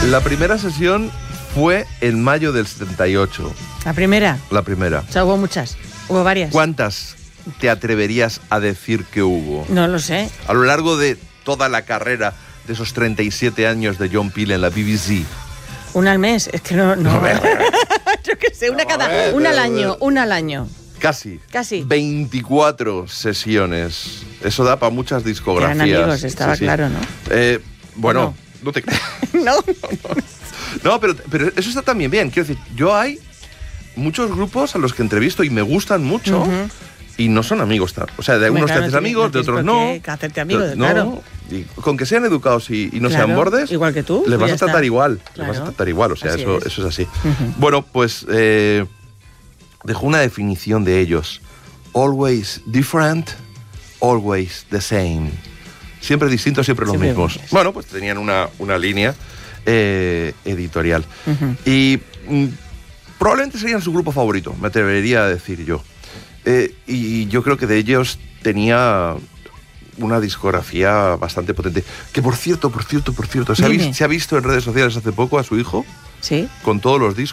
La primera sesión fue en mayo del 78. ¿La primera? La primera. O sea, hubo muchas. Hubo varias. ¿Cuántas te atreverías a decir que hubo? No lo sé. A lo largo de toda la carrera de esos 37 años de John Peel en la BBC. Una al mes. Es que no. Yo qué sé, una al año. Casi. 24 sesiones. Eso da para muchas discografías. Eran amigos, estaba claro, ¿no? Bueno, no te creas. No. No, pero eso está también bien. Quiero decir, hay muchos grupos a los que entrevisto y me gustan mucho y no son amigos. O sea, de algunos te haces amigos, de otros no. Hacerte amigos, no, claro. Y con que sean educados y no sean bordes, igual que tú, les vas a tratar igual. Claro. Les vas a tratar igual. O sea, eso es así. Bueno, pues dejó una definición de ellos. Always different, always the same. Siempre distintos, siempre los mismos. Bueno, pues tenían una línea editorial. Y probablemente serían su grupo favorito, me atrevería a decir yo. Y yo creo que de ellos tenía una discografía bastante potente. Que por cierto, ¿se ha visto en redes sociales hace poco a su hijo? Sí. Con todos los discos.